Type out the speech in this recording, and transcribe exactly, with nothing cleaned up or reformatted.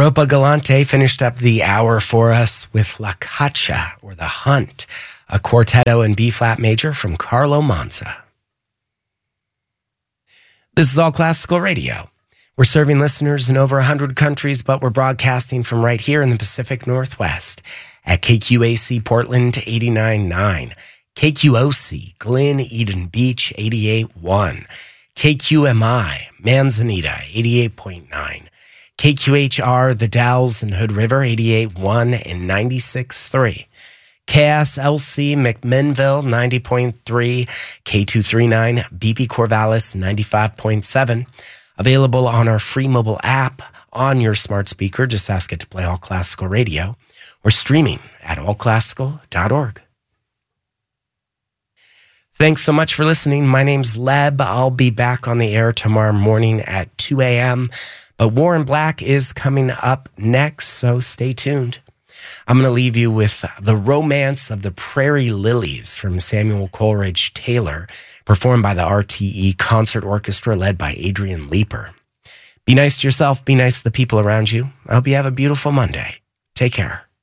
Europa Galante finished up the hour for us with La Caccia, or The Hunt, a quartetto in B-flat major from Carlo Manza. This is All Classical Radio. We're serving listeners in over one hundred countries, but we're broadcasting from right here in the Pacific Northwest at K Q A C Portland eighty-nine point nine, K Q O C Glen Eden Beach eighty-eight point one, K Q M I Manzanita eighty-eight point nine, K Q H R The Dalles and Hood River eighty-eight point one and ninety-six point three, K S L C McMinnville ninety point three, K two thirty-nine B P Corvallis ninety-five point seven. Available on our free mobile app on your smart speaker. Just ask it to play All Classical Radio, or streaming at all classical dot org. Thanks so much for listening. My name's Leb. I'll be back on the air tomorrow morning at two a.m. But Warren Black is coming up next, so stay tuned. I'm going to leave you with The Romance of the Prairie Lilies from Samuel Coleridge Taylor, performed by the R T E Concert Orchestra led by Adrian Leeper. Be nice to yourself. Be nice to the people around you. I hope you have a beautiful Monday. Take care.